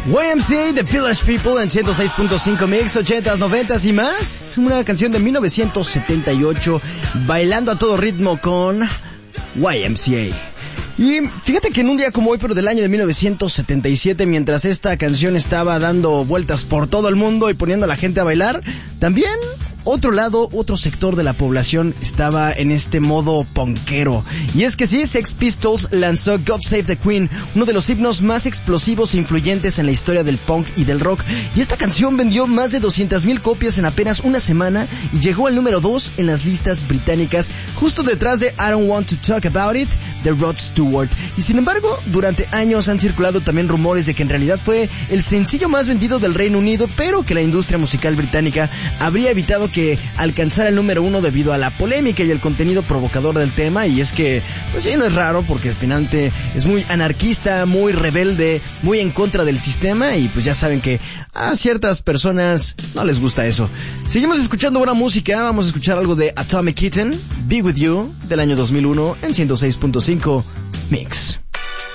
YMCA, The Village People en 106.5 Mix, 80s, 90s y más. Una canción de 1978, bailando a todo ritmo con YMCA. Y fíjate que en un día como hoy, pero del año de 1977, mientras esta canción estaba dando vueltas por todo el mundo y poniendo a la gente a bailar, también otro sector de la población estaba en este modo punkero. Y es que sí, Sex Pistols lanzó God Save the Queen, uno de los himnos más explosivos e influyentes en la historia del punk y del rock. Y esta canción vendió más de 200,000 copias en apenas una semana y llegó al número 2 en las listas británicas, justo detrás de I Don't Want to Talk About It, de Rod Stewart. Y sin embargo, durante años han circulado también rumores de que en realidad fue el sencillo más vendido del Reino Unido, pero que la industria musical británica habría evitado que alcanzara el número 1 debido a la polémica y el contenido provocador del tema. Y es que, pues sí, no es raro, porque finalmente es muy anarquista, muy rebelde, muy en contra del sistema, y pues ya saben que a ciertas personas no les gusta eso. Seguimos escuchando buena música. Vamos a escuchar algo de Atomic Kitten, Be With You, del año 2001 en 106.5 Mix.